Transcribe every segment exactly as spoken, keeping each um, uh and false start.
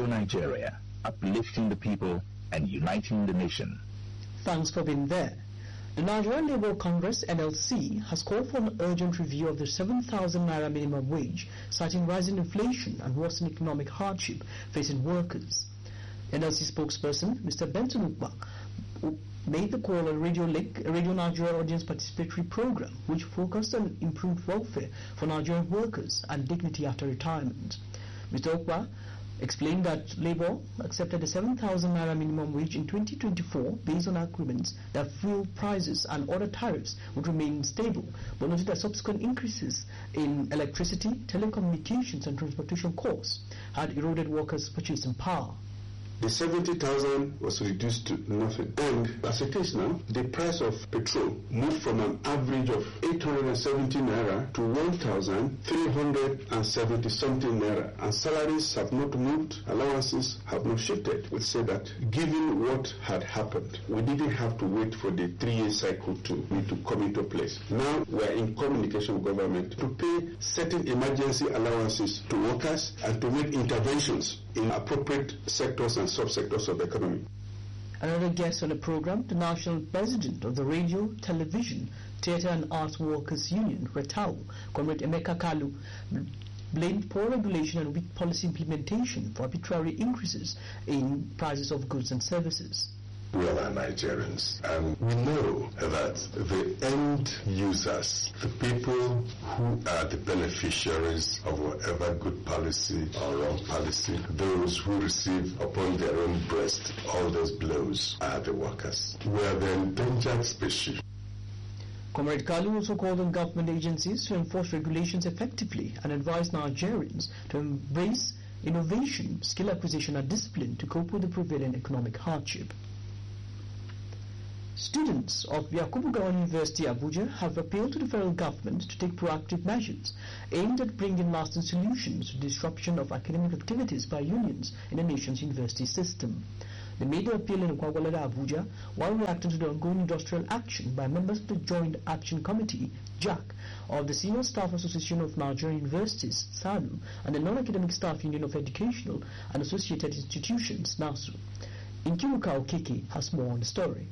Radio Nigeria, uplifting the people and uniting the nation. Thanks for being there. The Nigerian Labour Congress N L C has called for an urgent review of the seven thousand naira minimum wage, citing rising inflation and worsening economic hardship facing workers. N L C spokesperson Mister Benson Ukpa made the call on Radio Link, a Radio Nigeria audience participatory program which focused on improved welfare for Nigerian workers and dignity after retirement. Mister Ukpa explained that Labour accepted the seven thousand naira minimum wage in twenty twenty-four based on agreements that fuel prices and other tariffs would remain stable, but noted that subsequent increases in electricity, telecommunications and transportation costs had eroded workers' purchasing power. The seventy thousand was reduced to nothing. And as it is now, the price of petrol moved from an average of eight hundred seventy naira to one thousand three hundred seventy something naira. And salaries have not moved, allowances have not shifted. We say that given what had happened, we didn't have to wait for the three-year cycle to, to come into place. Now we are in communication with government to pay certain emergency allowances to workers and to make interventions in appropriate sectors and subsectors of the economy. Another guest on the program, the national president of the Radio, Television, Theatre and Arts Workers Union, RETAU, Comrade Emeka Kalu, blamed poor regulation and weak policy implementation for arbitrary increases in prices of goods and services. We all are Nigerians, and we know that the end users, the people who are the beneficiaries of whatever good policy or wrong policy, those who receive upon their own breast all those blows, are the workers. We are the endangered species. Comrade Kalu also called on government agencies to enforce regulations effectively and advised Nigerians to embrace innovation, skill acquisition and discipline to cope with the prevailing economic hardship. Students of Yakubu Gowon University, Abuja, have appealed to the federal government to take proactive measures aimed at bringing lasting solutions to the disruption of academic activities by unions in the nation's university system. They made the appeal in Kwagwalada, Abuja, while reacting to the ongoing industrial action by members of the Joint Action Committee, J A C, of the Senior Staff Association of Nigerian Universities, S A N U, and the Non-Academic Staff Union of Educational and Associated Institutions, NASU. Nkiruka Okeke has more on the story.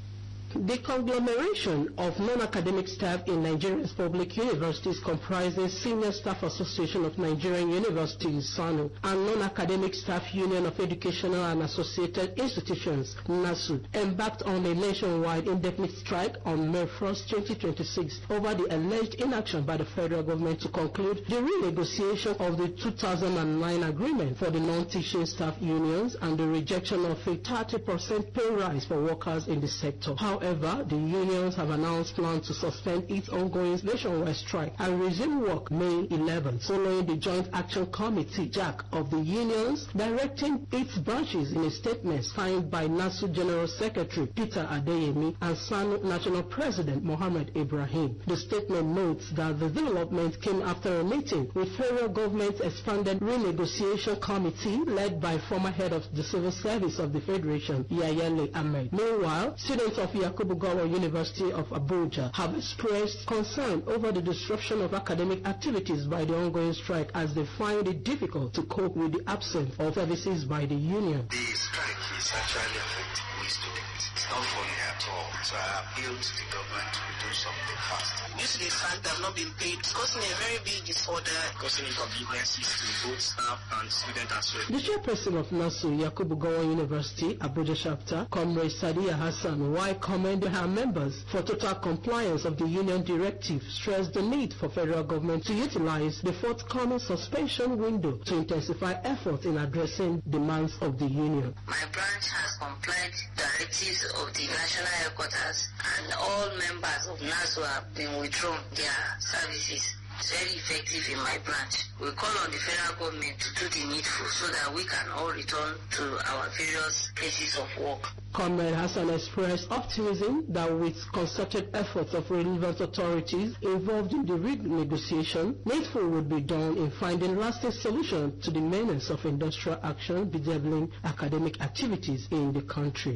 The conglomeration of non-academic staff in Nigeria's public universities comprising Senior Staff Association of Nigerian Universities, S A N U, and Non-Academic Staff Union of Educational and Associated Institutions, NASU, embarked on a nationwide indefinite strike on May first, twenty twenty-six over the alleged inaction by the federal government to conclude the renegotiation of the two thousand nine agreement for the non-teaching staff unions and the rejection of a thirty percent pay rise for workers in the sector. However, However, the unions have announced plans to suspend its ongoing nationwide strike and resume work May eleventh, following the Joint Action Committee, J A C, of the unions directing its branches in a statement signed by NASU General Secretary Peter Adeyemi and S A N U National President Mohammed Ibrahim. The statement notes that the development came after a meeting with federal government's expanded renegotiation committee led by former head of the civil service of the Federation, Yayele Ahmed. Meanwhile, students of Yakubu Gowon University of Abuja have expressed concern over the disruption of academic activities by the ongoing strike as they find it difficult to cope with the absence of services by the union. The strike is actually affecting we students. It's not funny at all. So I appeal to the government to do something fast. Due to the fact that have not been paid, it's causing a very big disorder, causing inconveniences to both staff and students as well. The chairperson of NASU, Yakubu Gowon University, Abuja chapter, Comrade Sadiya Hassan, while commending her members for total compliance of the union directive, stressed the need for federal government to utilize the forthcoming suspension window to intensify efforts in addressing demands of the union. My branch has complied directives of the national headquarters, and all members of NASU have been withdrawn their services. It's very effective in my branch. We call on the federal government to do the needful so that we can all return to our various places of work. Comrade Hassan expressed optimism that with concerted efforts of relevant authorities involved in the renegotiation, needful would be done in finding lasting solutions to the menace of industrial action bedeviling academic activities in the country.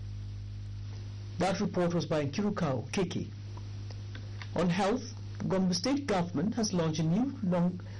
That report was by Kirukao Kiki. On health, Gombe State government has launched a new long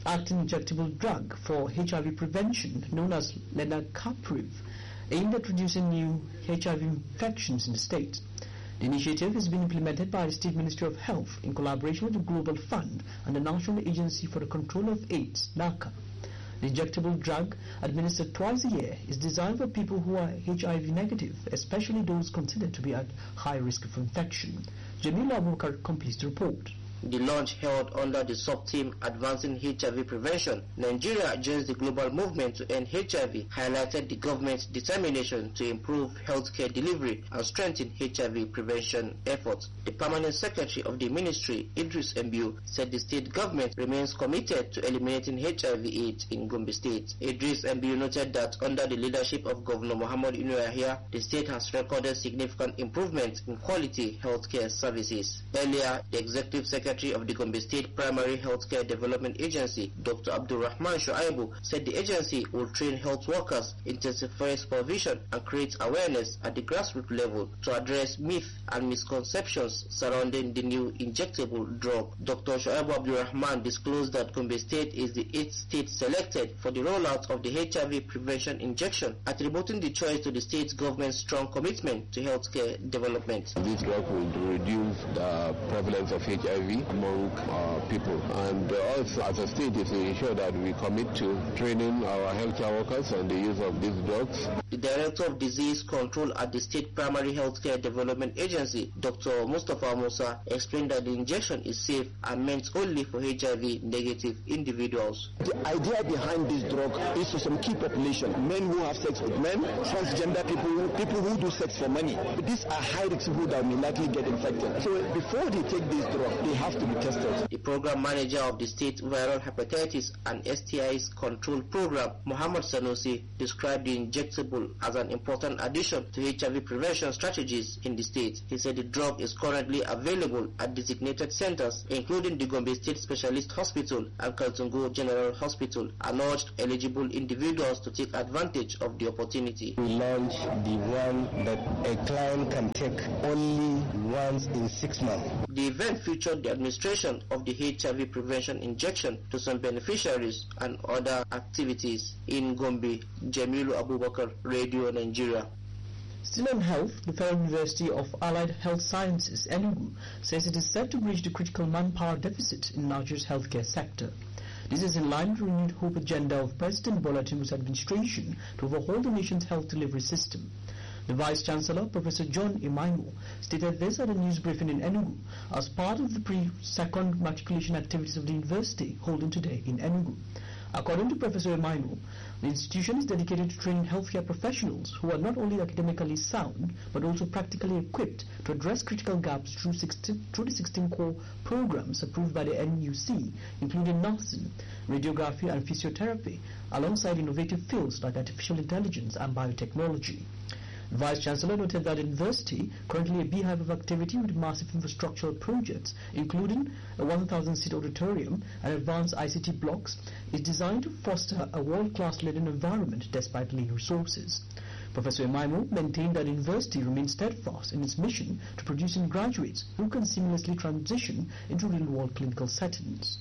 acting injectable drug for H I V prevention known as lenacapavir, aimed at reducing new H I V infections in the state. The initiative is being implemented by the State Ministry of Health in collaboration with the Global Fund and the National Agency for the Control of AIDS, NACA. The injectable drug, administered twice a year, is designed for people who are H I V negative, especially those considered to be at high risk of infection. Jamil Abubakar completes the report. The launch held under the sub-team Advancing H I V Prevention, Nigeria joins the global movement to end H I V, highlighted the government's determination to improve healthcare delivery and strengthen H I V prevention efforts. The permanent secretary of the ministry, Idris Mbu, said the state government remains committed to eliminating H I V AIDS in Gombe State. Idris Mbu noted that under the leadership of Governor Muhammad Inu Yahya, the state has recorded significant improvement in quality healthcare services. Earlier, the executive secretary Secretary of the Gombe State Primary Healthcare Development Agency, Doctor Abdul Rahman Shoaibu, said the agency will train health workers, intensify supervision, and create awareness at the grassroots level to address myths and misconceptions surrounding the new injectable drug. Doctor Shoaibu Abdul Rahman disclosed that Gombe State is the eighth state selected for the rollout of the H I V prevention injection, attributing the choice to the state government's strong commitment to healthcare development. This drug will reduce the prevalence of H I V among uh, people, and uh, also as a state is to ensure that we commit to training our healthcare workers on the use of these drugs. The Director of Disease Control at the State Primary Healthcare Development Agency, Doctor Mustafa Musa, explained that the injection is safe and meant only for H I V negative individuals. The idea behind this drug is for some key population, men who have sex with men, transgender people, people who do sex for money. These are high-risk people that may likely get infected. So before they take this drug, they have to be tested. The program manager of the state viral hepatitis and S T Is control program, Muhammad Sanusi, described the injectable as an important addition to H I V prevention strategies in the state. He said the drug is currently available at designated centers, including the Gombe State Specialist Hospital and Kaltungo General Hospital, and urged eligible individuals to take advantage of the opportunity. We launched the one that a client can take only once in six months. The event featured the administration of the H I V prevention injection to some beneficiaries and other activities. In Gombe, Jamilu Abubakar, Radio Nigeria. Still on health, the Federal University of Allied Health Sciences, Enugu, says it is set to bridge the critical manpower deficit in Nigeria's healthcare sector. This is in line with the renewed hope agenda of President Bola Tinubu's administration to overhaul the nation's health delivery system. The Vice-Chancellor, Professor John Imaimo, stated this at a news briefing in Enugu as part of the pre-second matriculation activities of the university holding today in Enugu. According to Professor Imaimo, the institution is dedicated to training healthcare professionals who are not only academically sound but also practically equipped to address critical gaps through, sixteen, through the sixteen core programs approved by the N U C, including nursing, radiography and physiotherapy, alongside innovative fields like artificial intelligence and biotechnology. The Vice-Chancellor noted that the university, currently a beehive of activity with massive infrastructural projects, including a one thousand seat auditorium and advanced I C T blocks, is designed to foster a world-class learning environment despite lean resources. Professor Imaimo maintained that the university remains steadfast in its mission to producing graduates who can seamlessly transition into real-world clinical settings.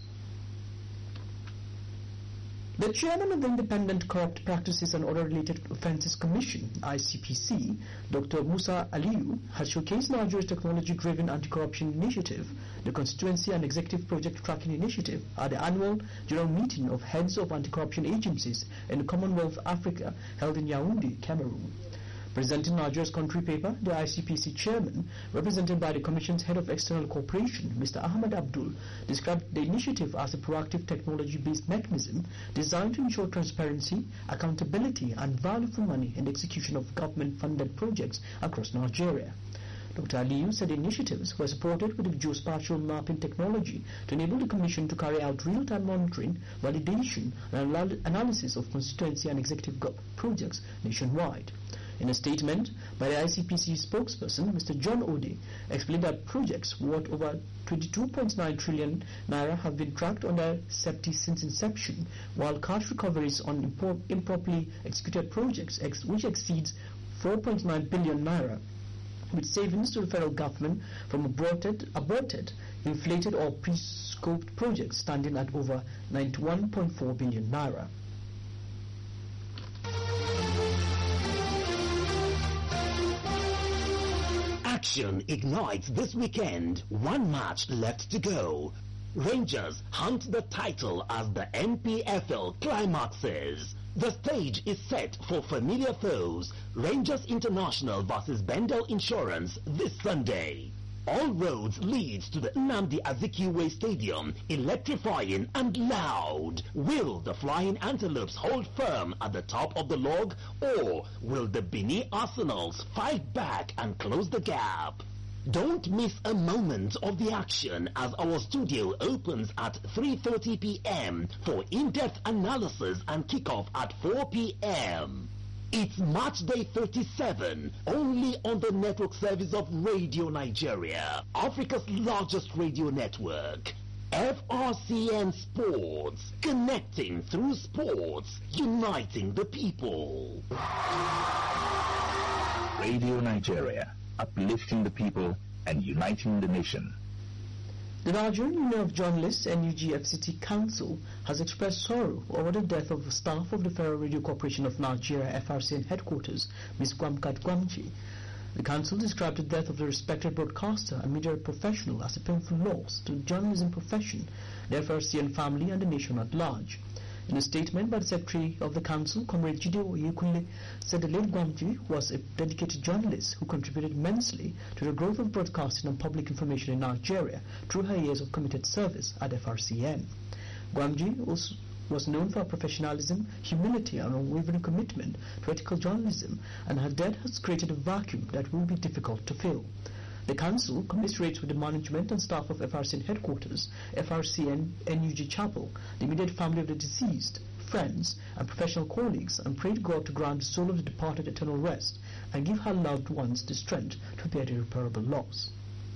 The chairman of the Independent Corrupt Practices and Other Related Offences Commission, I C P C, Doctor Musa Aliyu, has showcased Nigeria's technology-driven anti-corruption initiative, the Constituency and Executive Project Tracking Initiative, at the annual general meeting of heads of anti-corruption agencies in the Commonwealth of Africa held in Yaoundé, Cameroon. Presenting Nigeria's country paper, the I C P C chairman, represented by the Commission's head of external cooperation, Mister Ahmed Abdul, described the initiative as a proactive technology-based mechanism designed to ensure transparency, accountability, and value for money in the execution of government-funded projects across Nigeria. Doctor Aliyu said the initiatives were supported with the geospatial mapping technology to enable the Commission to carry out real-time monitoring, validation, and analysis of constituency and executive projects nationwide. In a statement by the I C P C spokesperson, Mister John Ode explained that projects worth over twenty-two point nine trillion naira have been tracked under SEPTI since inception, while cash recoveries on improperly executed projects, ex which exceeds four point nine billion naira, with savings to the federal government from aborted, aborted inflated or pre-scoped projects standing at over ninety-one point four billion naira. Action ignites this weekend. One match left to go. Rangers hunt the title as the N P F L climaxes. The stage is set for familiar foes, Rangers International versus Bendel Insurance this Sunday. All roads lead to the Nnamdi Azikiwe Stadium, electrifying and loud. Will the Flying Antelopes hold firm at the top of the log, or will the Benin Arsenals fight back and close the gap? Don't miss a moment of the action as our studio opens at three thirty p m for in-depth analysis and kickoff at four p m It's Match Day thirty-seven, only on the network service of Radio Nigeria, Africa's largest radio network. F R C N Sports, connecting through sports, uniting the people. Radio Nigeria, uplifting the people and uniting the nation. The Nigerian Union of Journalists, N U G F C T Council, has expressed sorrow over the death of staff of the Federal Radio Corporation of Nigeria F R C N headquarters, Miz Gwamkat Gwamji. The council described the death of the respected broadcaster and media professional as a painful loss to the journalism profession, the F R C N family and the nation at large. In a statement by the Secretary of the Council, Comrade Jide Oyekule, said the late Gwamji was a dedicated journalist who contributed immensely to the growth of broadcasting and public information in Nigeria through her years of committed service at F R C N. Gwamji was, was known for her professionalism, humility and unwavering commitment to ethical journalism, and her death has created a vacuum that will be difficult to fill. The Council commiserates with the management and staff of F R C N headquarters, F R C N N U G Chapel, the immediate family of the deceased, friends and professional colleagues, and prayed God to grant the soul of the departed eternal rest and give her loved ones the strength to repair the irreparable loss.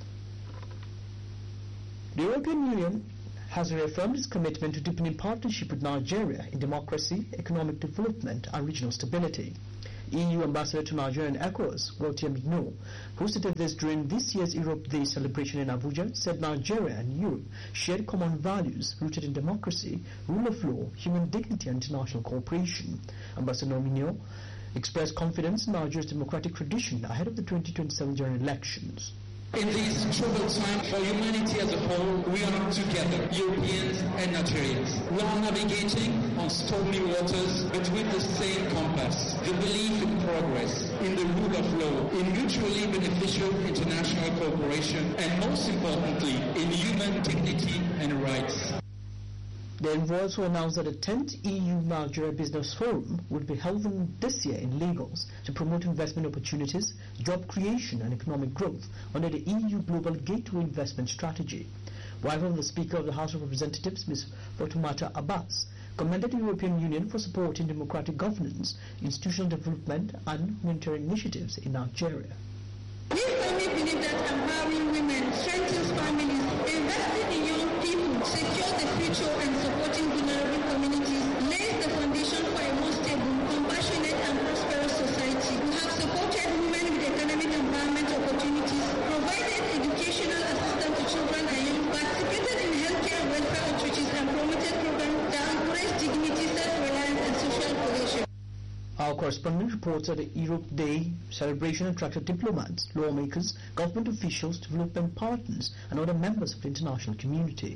The European Union has reaffirmed its commitment to deepening partnership with Nigeria in democracy, economic development and regional stability. E U Ambassador to Nigeria and ECOWAS, Walter Migno, who stated this during this year's Europe Day celebration in Abuja, said Nigeria and Europe shared common values rooted in democracy, rule of law, human dignity and international cooperation. Ambassador Migno expressed confidence in Nigeria's democratic tradition ahead of the twenty twenty-seven general elections. In this troubled time for humanity as a whole, we are together, Europeans and Nigerians. We are navigating on stormy waters, but with the same compass, the belief in progress, in the rule of law, in mutually beneficial international cooperation, and most importantly, in human dignity and rights. The envoy also announced that the tenth E U-Nigeria Business Forum would be held in this year in Lagos to promote investment opportunities, job creation and economic growth under the E U Global Gateway Investment Strategy. Wife of the Speaker of the House of Representatives, Miz Fatoumata Abbas, commended the European Union for supporting democratic governance, institutional development and humanitarian initiatives in Nigeria. We firmly believe that empowering women strengthens families, investing in young people, secure the future and supporting vulnerable communities lays the foundation for a more stable, compassionate and prosperous society. We have supported women with economic empowerment opportunities, provided educational assistance to children and youth, participated in healthcare and welfare outreaches and promoted programs that encourage dignity, self-reliance and social cohesion. Our correspondent reports that the Europe Day celebration attracted diplomats, lawmakers, government officials, development partners and other members of the international community.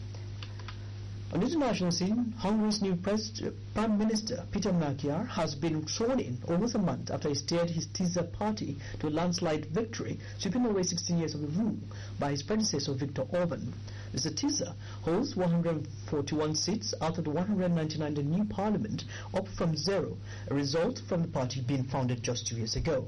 On the international scene, Hungary's new Prime Minister Peter Magyar has been sworn in almost a month after he steered his Tisza party to a landslide victory, sweeping away sixteen years of rule by his predecessor Viktor Orban. Mister Tisza holds one hundred forty-one seats out of the one hundred ninety-nine in the new parliament, up from zero, a result from the party being founded just two years ago.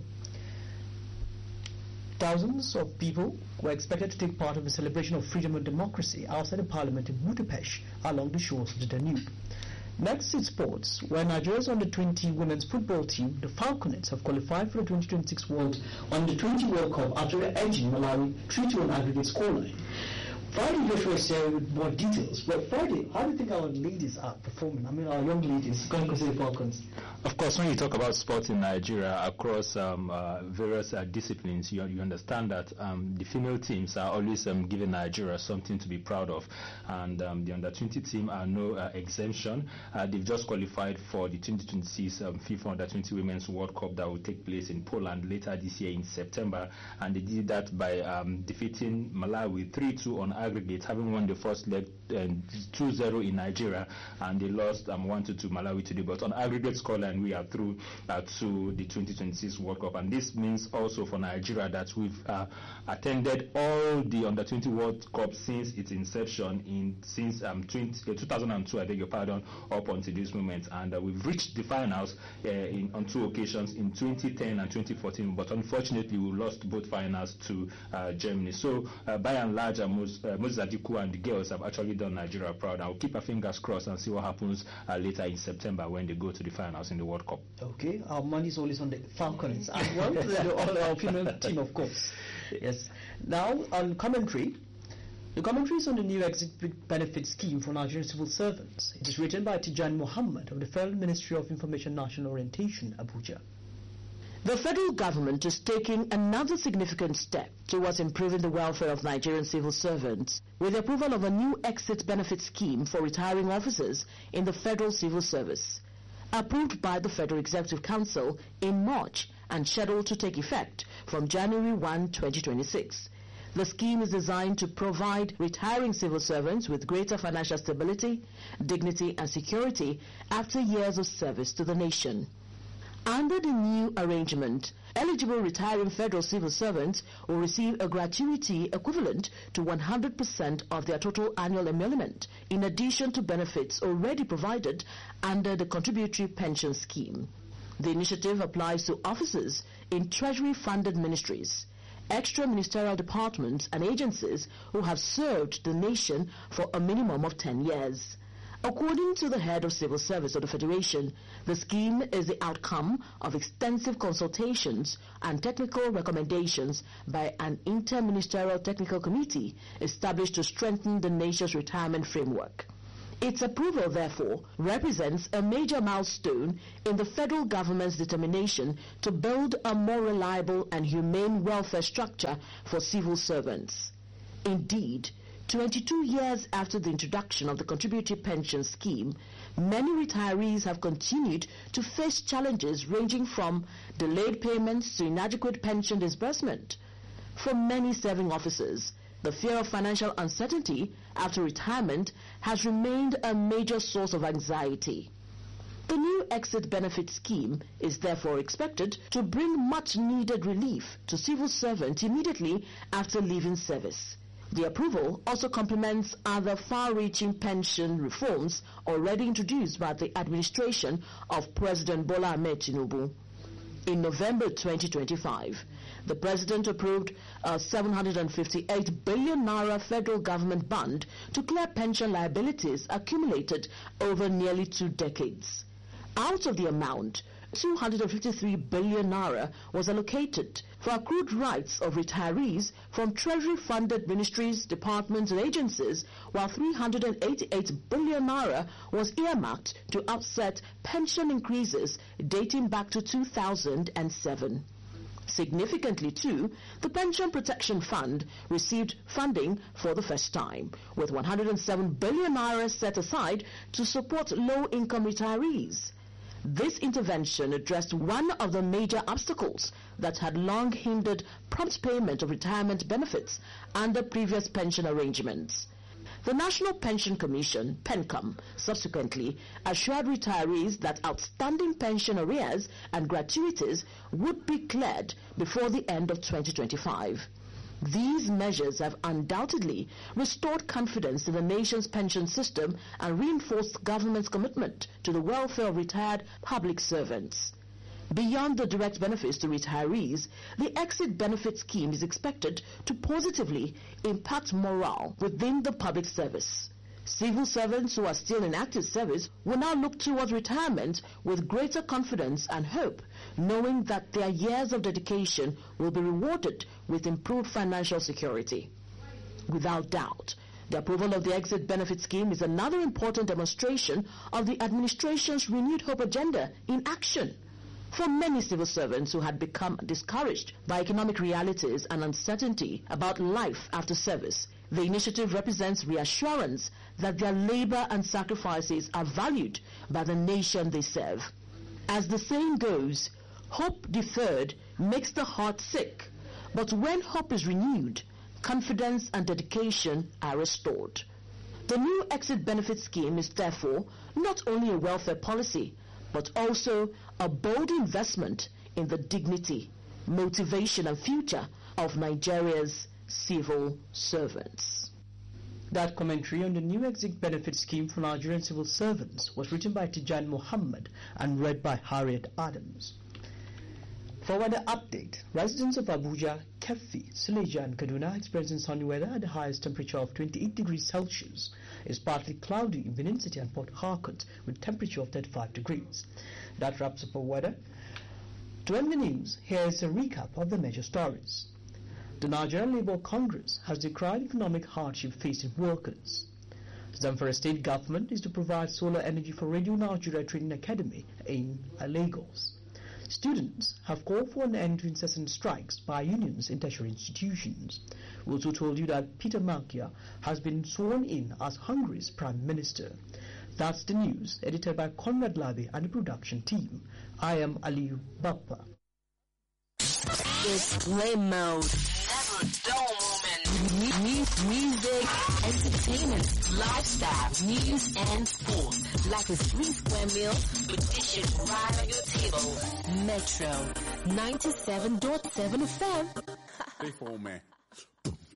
Thousands of people were expected to take part in the celebration of freedom and democracy outside the parliament in Budapest along the shores of the Danube. Next is sports, where Nigeria's under twenty women's football team, the Falconets, have qualified for the twenty twenty-six World under twenty World Cup after edging Malawi three to one aggregate scoreline. Friday Joshua is here with more details. But Friday, how do you think our ladies are performing? I mean, our young ladies going to the Falcons. Of course, when you talk about sports in Nigeria across um, uh, various uh, disciplines, you, you understand that um, the female teams are always um, giving Nigeria something to be proud of. And um, the under twenty team are no uh, exemption. Uh, they've just qualified for the twenty twenty-six um, FIFA under twenty Women's World Cup that will take place in Poland later this year in September. And they did that by um, defeating Malawi three two on aggregate, having won the first leg um, two zero in Nigeria, and they lost um, one to two Malawi today. But on aggregate scoreline, we are through uh, to the twenty twenty-six World Cup. And this means also for Nigeria that we've uh, attended all the under twenty World Cup since its inception in since um, twenty, uh, two thousand two, I beg your pardon, up until this moment. And uh, we've reached the finals uh, in, on two occasions in twenty ten and twenty fourteen. But unfortunately, we lost both finals to uh, Germany. So uh, by and large, uh, Moses uh, Adiku and the girls have actually done Nigeria proud. I'll keep our fingers crossed and see what happens uh, later in September when they go to the finals in the World Cup. Okay, our money is always on the Falcons and well, the, all our female team, of course. Yes. Now on commentary. The commentary is on the new exit benefit scheme for Nigerian civil servants. It is written by Tijan Mohammed of the Federal Ministry of Information National Orientation, Abuja. The federal government is taking another significant step towards improving the welfare of Nigerian civil servants with the approval of a new exit benefit scheme for retiring officers in the federal civil service, approved by the Federal Executive Council in March and scheduled to take effect from January first, twenty twenty-six. The scheme is designed to provide retiring civil servants with greater financial stability, dignity and security after years of service to the nation. Under the new arrangement, eligible retiring federal civil servants will receive a gratuity equivalent to one hundred percent of their total annual emolument, in addition to benefits already provided under the contributory pension scheme. The initiative applies to officers in Treasury-funded ministries, extra-ministerial departments and agencies who have served the nation for a minimum of ten years. According to the head of civil service of the Federation, the scheme is the outcome of extensive consultations and technical recommendations by an interministerial technical committee established to strengthen the nation's retirement framework. Its approval, therefore, represents a major milestone in the federal government's determination to build a more reliable and humane welfare structure for civil servants. Indeed, twenty-two years after the introduction of the contributory pension scheme, many retirees have continued to face challenges ranging from delayed payments to inadequate pension disbursement. For many serving officers, the fear of financial uncertainty after retirement has remained a major source of anxiety. The new exit benefit scheme is therefore expected to bring much-needed relief to civil servants immediately after leaving service. The approval also complements other far-reaching pension reforms already introduced by the administration of President Bola Ahmed Tinubu. In November twenty twenty-five, the President approved a seven hundred fifty-eight billion naira federal government bond to clear pension liabilities accumulated over nearly two decades. Out of the amount, two hundred fifty-three billion naira was allocated for accrued rights of retirees from Treasury-funded ministries, departments and agencies, while three hundred eighty-eight billion naira was earmarked to offset pension increases dating back to two thousand seven. Significantly, too, the Pension Protection Fund received funding for the first time, with one hundred seven billion naira set aside to support low-income retirees. This intervention addressed one of the major obstacles that had long hindered prompt payment of retirement benefits under previous pension arrangements. The National Pension Commission, PENCOM, subsequently assured retirees that outstanding pension arrears and gratuities would be cleared before the end of twenty twenty-five. These measures have undoubtedly restored confidence in the nation's pension system and reinforced the government's commitment to the welfare of retired public servants. Beyond the direct benefits to retirees, the exit benefit scheme is expected to positively impact morale within the public service. Civil servants who are still in active service will now look towards retirement with greater confidence and hope, knowing that their years of dedication will be rewarded with improved financial security. Without doubt, The approval of the exit benefit scheme is another important demonstration of the administration's renewed hope agenda in action. For many civil servants who had become discouraged by economic realities and uncertainty about life after service, the initiative represents reassurance that their labor and sacrifices are valued by the nation they serve. As the saying goes, hope deferred makes the heart sick, but when hope is renewed, confidence and dedication are restored. The new exit benefit scheme is therefore not only a welfare policy, but also a bold investment in the dignity, motivation and future of Nigeria's civil servants. That commentary on the new exit benefit scheme for Nigerian civil servants was written by Tijan Mohammed and read by Harriet Adams. For weather update, residents of Abuja, Kefi, Suleja and Kaduna experiencing sunny weather at the highest temperature of twenty-eight degrees Celsius. It's partly cloudy in Benin City and Port Harcourt with temperature of thirty-five degrees. That wraps up our weather. To end the news, here is a recap of the major stories. The Nigerian Labour Congress has decried economic hardship facing workers. Zamfara State Government is to provide solar energy for Radio Nigeria Training Academy in Lagos. Students have called for an end to incessant strikes by unions in tertiary institutions. We also told you that Peter Makia has been sworn in as Hungary's Prime Minister. That's the news, edited by Conrad Labi and the production team. I am Aliyu Bappa. Display mode. Never dull moment. Music, entertainment, lifestyle, news, and sports. Like a three square meal with dishes right on your table. Metro ninety-seven point seven F M. Stay for man.